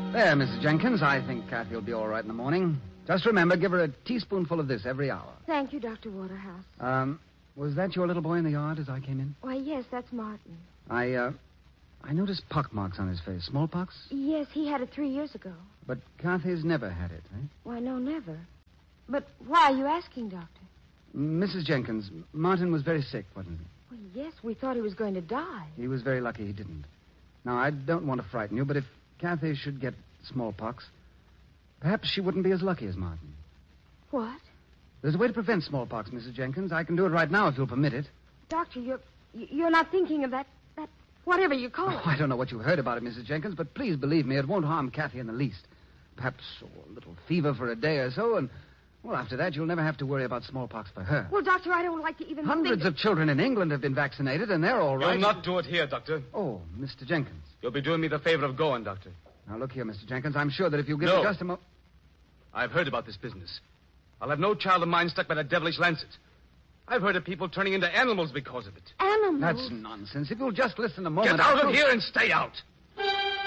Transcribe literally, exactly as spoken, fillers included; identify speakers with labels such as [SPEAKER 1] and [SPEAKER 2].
[SPEAKER 1] There, Missus Jenkins. I think Kathy will be all right in the morning. Just remember, give her a teaspoonful of this every hour.
[SPEAKER 2] Thank you, Doctor Waterhouse.
[SPEAKER 1] Um, was that your little boy in the yard as I came in?
[SPEAKER 2] Why, yes, that's Martin.
[SPEAKER 1] I, uh, I noticed pock marks on his face. Smallpox?
[SPEAKER 2] Yes, he had it three years ago.
[SPEAKER 1] But Kathy's never had it, eh?
[SPEAKER 2] Why, no, never. But why are you asking, Doctor?
[SPEAKER 1] Missus Jenkins, Martin was very sick, wasn't he?
[SPEAKER 2] Well, yes, we thought he was going to die.
[SPEAKER 1] He was very lucky he didn't. Now, I don't want to frighten you, but if Kathy should get smallpox, perhaps she wouldn't be as lucky as Martin.
[SPEAKER 2] What?
[SPEAKER 1] There's a way to prevent smallpox, Missus Jenkins. I can do it right now if you'll permit it.
[SPEAKER 2] Doctor, you're you're not thinking of that, that whatever you call it.
[SPEAKER 1] Oh, I don't know what you heard about it, Missus Jenkins, but please believe me, it won't harm Kathy in the least. Perhaps oh, a little fever for a day or so, and, well, after that, you'll never have to worry about smallpox for her.
[SPEAKER 2] Well, Doctor, I don't like to even
[SPEAKER 1] Hundreds
[SPEAKER 2] think...
[SPEAKER 1] of children in England have been vaccinated, and they're all right.
[SPEAKER 3] You'll not do it here, Doctor.
[SPEAKER 1] Oh, Mister Jenkins.
[SPEAKER 3] You'll be doing me the favor of going, Doctor.
[SPEAKER 1] Now, look here, Mister Jenkins. I'm sure that if you give
[SPEAKER 3] No.
[SPEAKER 1] me just a moment...
[SPEAKER 3] I've heard about this business. I'll have no child of mine stuck by that devilish lancet. I've heard of people turning into animals because of it.
[SPEAKER 2] Animals?
[SPEAKER 1] That's nonsense. If you'll just listen a moment...
[SPEAKER 3] Get out
[SPEAKER 1] I'll...
[SPEAKER 3] of here and stay out.